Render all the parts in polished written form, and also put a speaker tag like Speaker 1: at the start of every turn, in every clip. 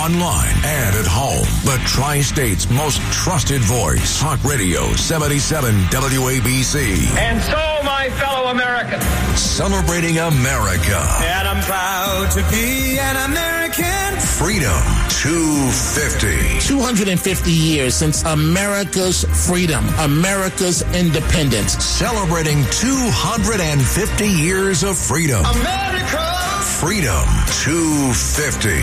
Speaker 1: online and at home. The Tri-State's most trusted voice. Talk Radio 77 WABC.
Speaker 2: And so, my fellow Americans,
Speaker 1: celebrating America.
Speaker 3: And I'm proud to be an American.
Speaker 1: Freedom 250.
Speaker 4: 250 years since America's freedom, America's independence.
Speaker 1: Celebrating 250 years of freedom.
Speaker 3: America!
Speaker 1: Freedom 250.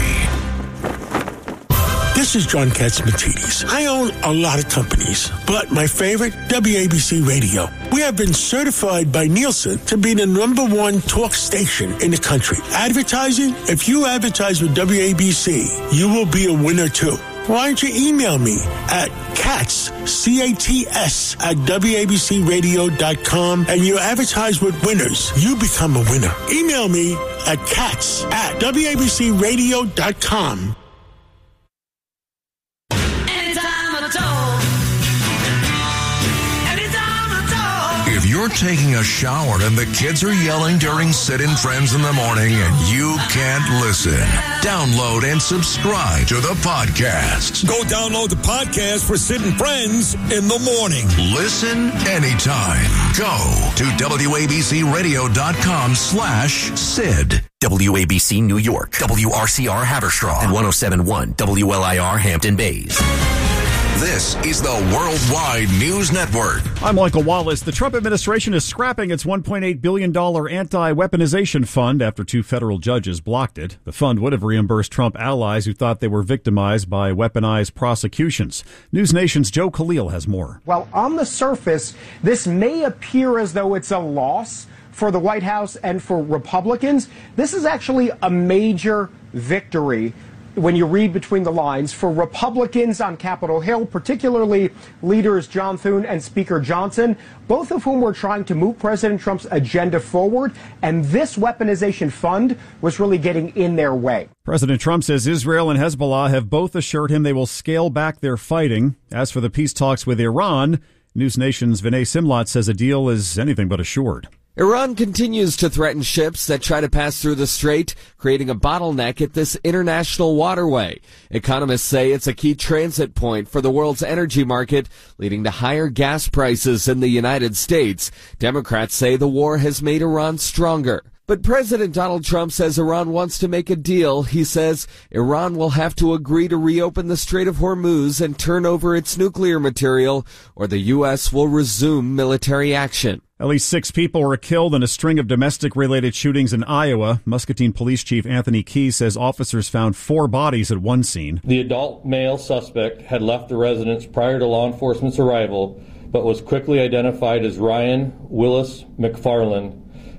Speaker 5: This is John Katsimatidis. I own a lot of companies, but my favorite, WABC Radio. We have been certified by Nielsen to be the #1 talk station in the country. Advertising? If you advertise with WABC, you will be a winner too. Why don't you email me at Katz, C-A-T-S, at WABCRadio.com, and you advertise with winners. You become a winner. Email me at Katz at WABCRadio.com.
Speaker 1: If you're taking a shower and the kids are yelling during Sit-In Friends in the morning and you can't listen, download and subscribe to the podcast.
Speaker 6: Go download the podcast for Sit-In Friends in the morning.
Speaker 1: Listen anytime. Go to WABCRadio.com/Sid.
Speaker 7: WABC New York, WRCR Haverstraw, and 107.1 WLIR Hampton Bays.
Speaker 1: This is the Worldwide News Network.
Speaker 8: I'm Michael Wallace. The Trump administration is scrapping its $1.8 billion anti-weaponization fund after 2 federal judges blocked it. The fund would have reimbursed Trump allies who thought they were victimized by weaponized prosecutions. News Nation's Joe Khalil has more.
Speaker 9: Well, on the surface, this may appear as though it's a loss for the White House and for Republicans. This is actually a major victory when you read between the lines for Republicans on Capitol Hill, particularly leaders John Thune and Speaker Johnson, both of whom were trying to move President Trump's agenda forward, and this weaponization fund was really getting in their way.
Speaker 8: President Trump says Israel and Hezbollah have both assured him they will scale back their fighting. As for the peace talks with Iran, News Nation's Vinay Simlat says a deal is anything but assured.
Speaker 10: Iran continues to threaten ships that try to pass through the strait, creating a bottleneck at this international waterway. Economists say it's a key transit point for the world's energy market, leading to higher gas prices in the United States. Democrats say the war has made Iran stronger. But President Donald Trump says Iran wants to make a deal. He says Iran will have to agree to reopen the Strait of Hormuz and turn over its nuclear material, or the U.S. will resume military action.
Speaker 8: At least 6 people were killed in a string of domestic-related shootings in Iowa. Muscatine Police Chief Anthony Keyes says officers found 4 bodies at one scene.
Speaker 11: The adult male suspect had left the residence prior to law enforcement's arrival, but was quickly identified as Ryan Willis McFarland,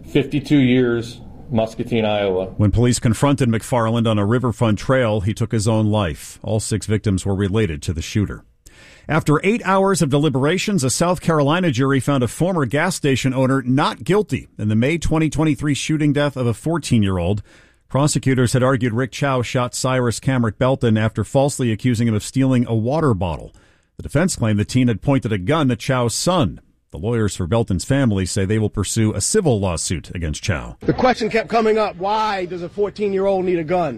Speaker 11: 52 years, Muscatine, Iowa.
Speaker 8: When police confronted McFarland on a riverfront trail, he took his own life. All 6 victims were related to the shooter. After 8 hours of deliberations, a South Carolina jury found a former gas station owner not guilty in the May 2023 shooting death of a 14-year-old. Prosecutors had argued Rick Chow shot Cyrus Camrick Belton after falsely accusing him of stealing a water bottle. The defense claimed the teen had pointed a gun at Chow's son. The lawyers for Belton's family say they will pursue a civil lawsuit against Chow.
Speaker 12: The question kept coming up, why does a 14-year-old need a gun?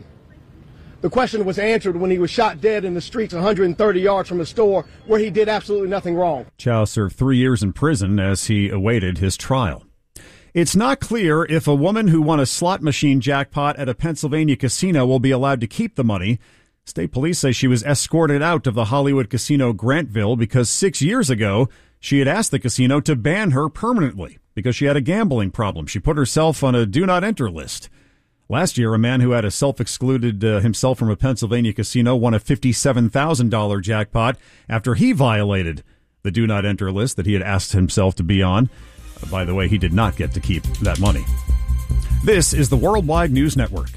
Speaker 12: The question was answered when he was shot dead in the streets 130 yards from a store where he did absolutely nothing wrong.
Speaker 8: Chow served 3 years in prison as he awaited his trial. It's not clear if a woman who won a slot machine jackpot at a Pennsylvania casino will be allowed to keep the money. State police say she was escorted out of the Hollywood casino Grantville because 6 years ago, she had asked the casino to ban her permanently because she had a gambling problem. She put herself on a do not enter list. Last year, a man who had self-excluded himself from a Pennsylvania casino won a $57,000 jackpot after he violated the do not enter list that he had asked himself to be on. By the way, he did not get to keep that money. This is the Worldwide News Network.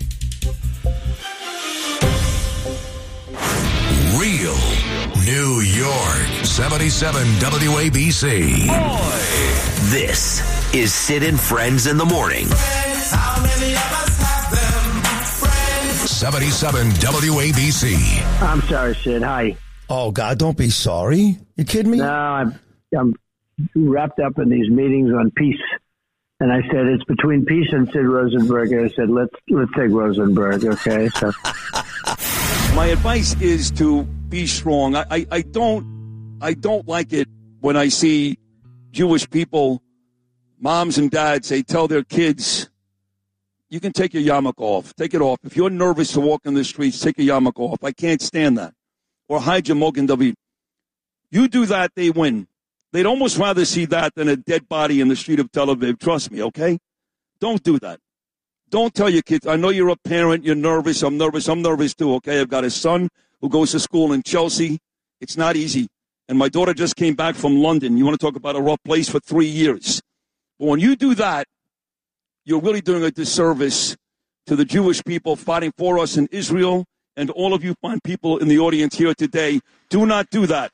Speaker 1: Real New York, 77 WABC.
Speaker 7: Boy. This is Sid and Friends in the Morning.
Speaker 3: How many of us have them? Friends.
Speaker 1: 77 WABC.
Speaker 13: I'm sorry, Sid. Hi.
Speaker 6: Oh, God, don't be sorry. You kidding me?
Speaker 13: No, I'm wrapped up in these meetings on peace. And I said, it's between peace and Sid Rosenberg. And I said, let's take Rosenberg, okay? So
Speaker 6: My advice is to be strong. I don't like it when I see Jewish people, moms and dads, they tell their kids, you can take your yarmulke off. Take it off. If you're nervous to walk in the streets, take your yarmulke off. I can't stand that. Or hide your Mogen David. You do that, they win. They'd almost rather see that than a dead body in the street of Tel Aviv. Trust me, okay? Don't do that. Don't tell your kids, I know you're a parent, you're nervous, I'm nervous too, okay? I've got a son who goes to school in Chelsea. It's not easy. And my daughter just came back from London. You want to talk about a rough place for 3 years. But when you do that, you're really doing a disservice to the Jewish people fighting for us in Israel and all of you fine people in the audience here today. Do not do that.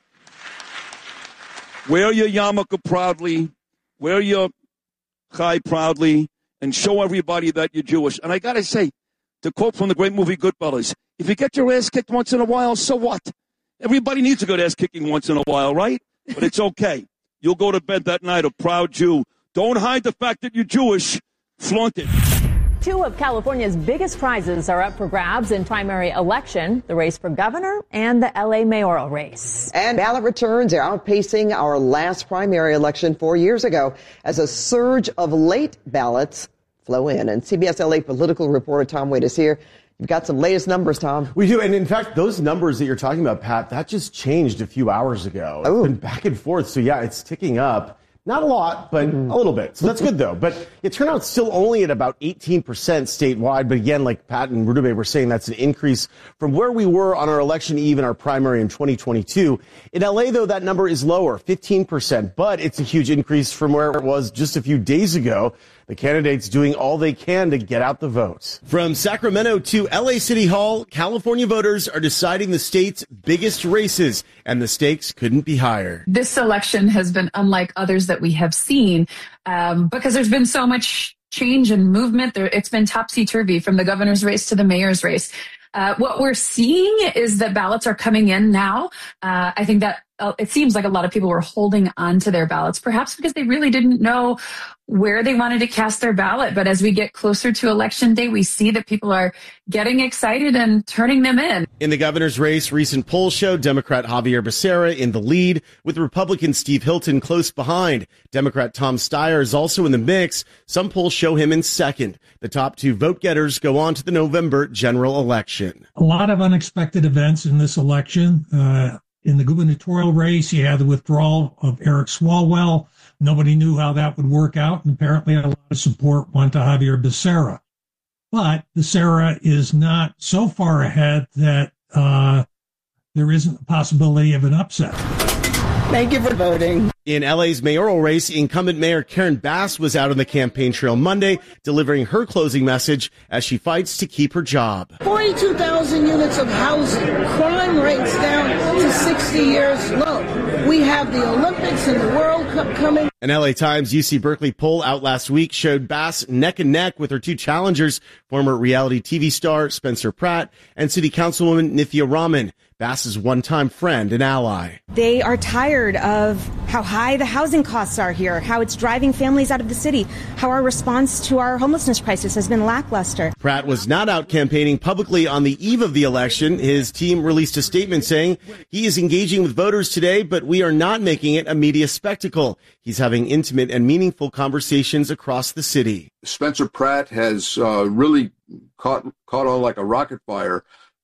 Speaker 6: Wear your yarmulke proudly. Wear your chai proudly. And show everybody that you're Jewish. And I got to say, to quote from the great movie Goodfellas, if you get your ass kicked once in a while, so what? Everybody needs a good ass kicking once in a while, right? But it's okay. You'll go to bed that night a proud Jew. Don't hide the fact that you're Jewish. Flaunt it.
Speaker 14: Two of California's biggest prizes are up for grabs in primary election, the race for governor and the L.A. mayoral race.
Speaker 15: And ballot returns are outpacing our last primary election 4 years ago as a surge of late ballots flow in. And CBS L.A. political reporter Tom Wade is here. You've got some latest numbers, Tom.
Speaker 16: We do. And in fact, those numbers that you're talking about, Pat, that just changed a few hours ago. It's been back and forth. So, yeah, it's ticking up. Not a lot, but a little bit. So that's good, though. But it turned out still only at about 18% statewide. But again, like Pat and Rudabeh were saying, that's an increase from where we were on our election eve in our primary in 2022. In L.A., though, that number is lower, 15%. But it's a huge increase from where it was just a few days ago. The candidates doing all they can to get out the votes. From Sacramento to L.A. City Hall, California voters are deciding the state's biggest races, and the stakes couldn't be higher.
Speaker 17: This election has been unlike others that we have seen because there's been so much change and movement. It's been topsy-turvy from the governor's race to the mayor's race. What we're seeing is that ballots are coming in now. I think that it seems like a lot of people were holding on to their ballots, perhaps because they really didn't know where they wanted to cast their ballot. But as we get closer to Election Day, we see that people are getting excited and turning them in.
Speaker 16: In the governor's race, recent polls show Democrat Javier Becerra in the lead, with Republican Steve Hilton close behind. Democrat Tom Steyer is also in the mix. Some polls show him in second. The top two vote getters go on to the November general election.
Speaker 18: A lot of unexpected events in this election. In the gubernatorial race, you had the withdrawal of Eric Swalwell. Nobody knew how that would work out, and apparently a lot of support went to Javier Becerra. But Becerra is not so far ahead that there isn't a possibility of an upset.
Speaker 15: Thank you for voting.
Speaker 16: In LA's mayoral race, incumbent Mayor Karen Bass was out on the campaign trail Monday, delivering her closing message as she fights to keep her job.
Speaker 19: 42,000 units of housing, crime rates down to 60 years low. We have the Olympics and the World Cup coming.
Speaker 16: An LA Times UC Berkeley poll out last week showed Bass neck and neck with her two challengers, former reality TV star Spencer Pratt and City Councilwoman Nithya Raman, Bass's one-time friend and ally.
Speaker 20: They are tired of how high the housing costs are here, how it's driving families out of the city, how our response to our homelessness crisis has been lackluster.
Speaker 16: Pratt was not out campaigning publicly on the eve of the election. His team released a statement saying he is engaging with voters today, but we are not making it a media spectacle. He's having intimate and meaningful conversations across the city.
Speaker 21: Spencer Pratt has really caught on like a rocket fire.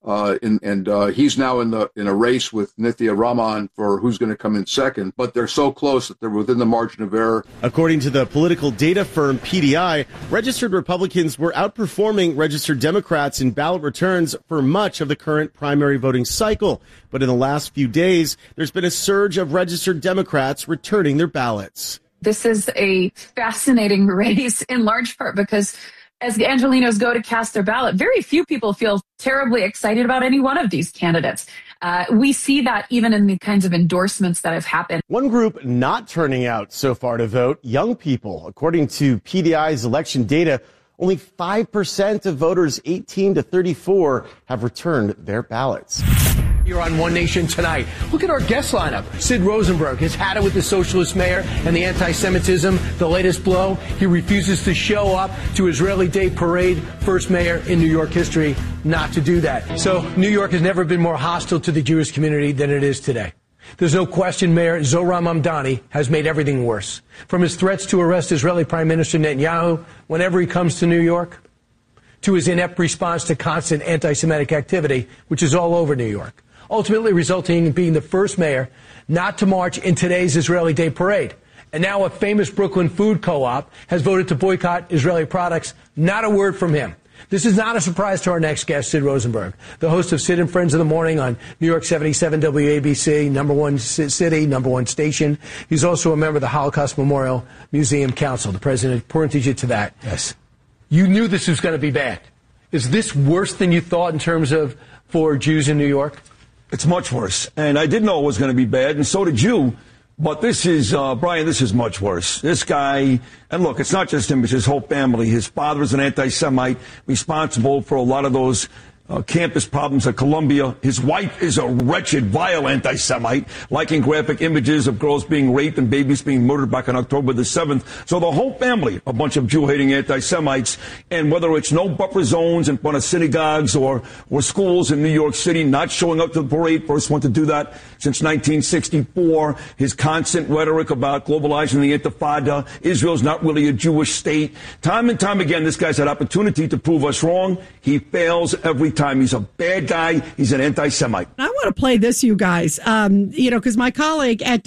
Speaker 21: He's now in a race with Nithya Raman for who's going to come in second, but they're so close that they're within the margin of error.
Speaker 16: According to the political data firm PDI, registered Republicans were outperforming registered Democrats in ballot returns for much of the current primary voting cycle. But in the last few days, there's been a surge of registered Democrats returning their ballots.
Speaker 17: This is a fascinating race in large part because as Angelenos go to cast their ballot, very few people feel terribly excited about any one of these candidates. We see that even in the kinds of endorsements that have happened.
Speaker 16: One group not turning out so far to vote, young people. According to PDI's election data, only 5% of voters 18 to 34 have returned their ballots.
Speaker 2: You're on One Nation Tonight. Look at our guest lineup. Sid Rosenberg has had it with the socialist mayor and the anti-Semitism. The latest blow, he refuses to show up to Israeli Day Parade. First mayor in New York history not to do that. So New York has never been more hostile to the Jewish community than it is today. There's no question Mayor Zohran Mamdani has made everything worse. From his threats to arrest Israeli Prime Minister Netanyahu whenever he comes to New York, to his inept response to constant anti-Semitic activity, which is all over New York, ultimately resulting in being the first mayor not to march in today's Israeli Day Parade. And now a famous Brooklyn food co-op has voted to boycott Israeli products. Not a word from him. This is not a surprise to our next guest, Sid Rosenberg, the host of Sid and Friends in the Morning on New York 77 WABC, number one city, number one station. He's also a member of the Holocaust Memorial Museum Council. The president pointed you to that.
Speaker 6: Yes.
Speaker 2: You knew this was going to be bad. Is this worse than you thought in terms of for Jews in New York?
Speaker 6: It's much worse. And I did know it was going to be bad, and so did you. But this is, Brian, this is much worse. This guy, and look, it's not just him, it's his whole family. His father is an anti-Semite, responsible for a lot of those campus problems at Columbia. His wife is a wretched, vile anti-Semite, liking graphic images of girls being raped and babies being murdered back on October the 7th. So the whole family, a bunch of Jew-hating anti-Semites. And whether it's no buffer zones in front of synagogues or schools in New York City, not showing up to the parade, first one to do that since 1964, his constant rhetoric about globalizing the Intifada, Israel's not really a Jewish state. Time and time again, this guy's had opportunity to prove us wrong. He fails every time. He's a bad guy. He's an anti-Semite.
Speaker 22: I want to play this, you guys, because my colleague at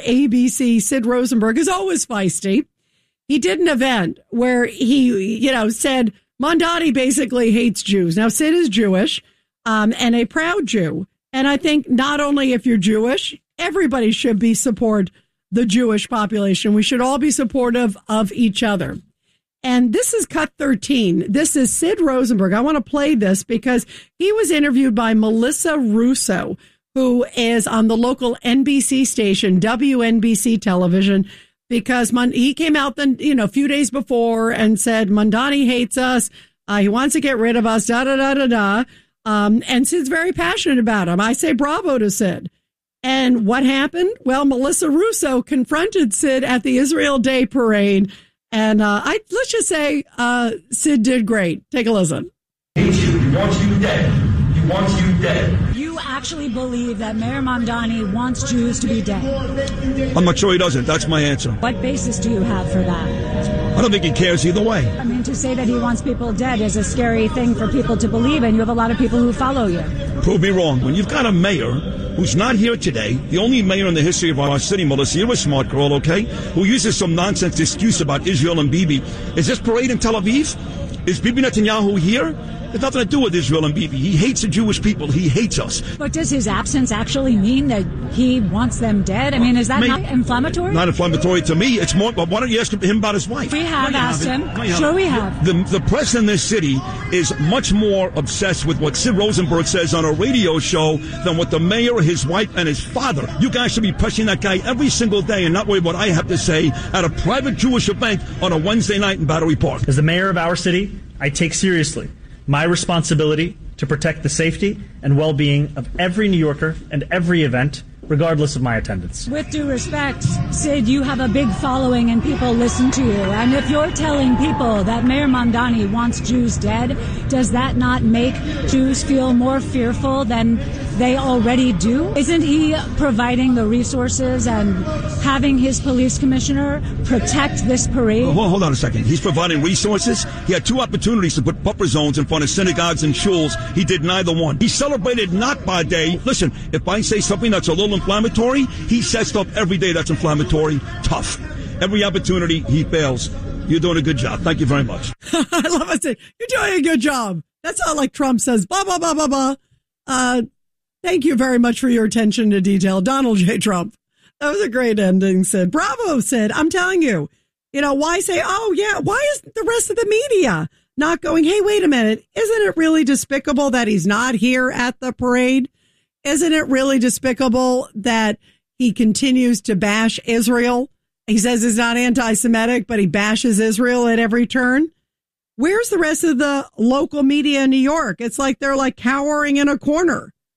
Speaker 22: WABC, Sid Rosenberg, is always feisty. He did an event where he, said Mamdani basically hates Jews. Now, Sid is Jewish and a proud Jew. And I think not only if you're Jewish, everybody should be support the Jewish population. We should all be supportive of each other. And this is Cut 13. This is Sid Rosenberg. I want to play this because he was interviewed by Melissa Russo, who is on the local NBC station, WNBC television, because he came out a few days before and said, Mamdani hates us. He wants to get rid of us, da-da-da-da-da. And Sid's very passionate about him. I say bravo to Sid. And what happened? Well, Melissa Russo confronted Sid at the Israel Day Parade. And let's just say Sid did great. Take a listen.
Speaker 3: He wants you dead. He wants you dead.
Speaker 23: You actually believe that Mayor Mamdani wants Jews to be dead?
Speaker 6: I'm not sure he doesn't. That's my answer.
Speaker 23: What basis do you have for that?
Speaker 6: I don't think he cares either way.
Speaker 23: I mean, to say that he wants people dead is a scary thing for people to believe, and you have a lot of people who follow you.
Speaker 6: Prove me wrong. When you've got a mayor who's not here today, the only mayor in the history of our city, Melissa, you're a smart girl, okay, who uses some nonsense excuse about Israel and Bibi. Is this parade in Tel Aviv? Is Bibi Netanyahu here? It's nothing to do with Israel and Bibi. He hates the Jewish people. He hates us.
Speaker 23: But does his absence actually mean that he wants them dead? I mean, is that not inflammatory?
Speaker 6: Not inflammatory to me. It's more, but why don't you ask him about his wife?
Speaker 23: We have asked him. Sure we have.
Speaker 6: The press in this city is much more obsessed with what Sid Rosenberg says on a radio show than what the mayor, his wife, and his father. You guys should be pressing that guy every single day and not worry what I have to say at a private Jewish event on a Wednesday night in Battery Park.
Speaker 24: As the mayor of our city, I take seriously my responsibility to protect the safety and well-being of every New Yorker and every event, regardless of my attendance.
Speaker 23: With due respect, Sid, you have a big following and people listen to you. And if you're telling people that Mayor Mamdani wants Jews dead, does that not make Jews feel more fearful than they already do? Isn't he providing the resources and having his police commissioner protect this parade?
Speaker 6: Well, hold on a second. He's providing resources. He had two opportunities to put buffer zones in front of synagogues and shuls. He did neither one. He celebrated Nakba Day. Listen, if I say something that's a little inflammatory, he says stuff every day that's inflammatory. Tough. Every opportunity, he fails. You're doing a good job. Thank you very much.
Speaker 22: I love it. You're doing a good job. That's not like Trump says, blah, blah, blah, blah, blah. Thank you very much for your attention to detail. Donald J. Trump. That was a great ending, Sid. Bravo, Sid. I'm telling you. Why say, oh, yeah, why is the rest of the media not going, hey, wait a minute. Isn't it really despicable that he's not here at the parade? Isn't it really despicable that he continues to bash Israel? He says he's not anti-Semitic, but he bashes Israel at every turn. Where's the rest of the local media in New York? It's like they're like cowering in a corner.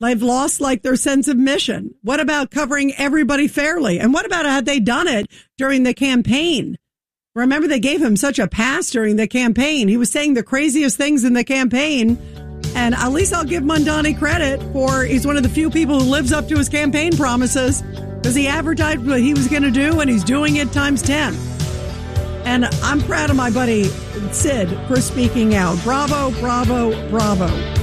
Speaker 22: They've lost like their sense of mission. What about covering everybody fairly? And what about had they done it during the campaign? Remember, they gave him such a pass during the campaign. He was saying the craziest things in the campaign. And at least I'll give Mamdani credit for he's one of the few people who lives up to his campaign promises because he advertised what he was going to do and he's doing it times 10. And I'm proud of my buddy Sid for speaking out. Bravo, bravo, bravo.